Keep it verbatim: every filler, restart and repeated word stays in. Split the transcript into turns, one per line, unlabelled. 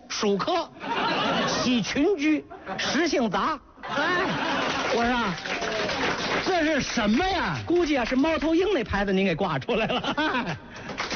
属科，喜群居，食性杂。哎，我说啊，
这是什么呀？
估计啊是猫头鹰那牌子您给挂出来了。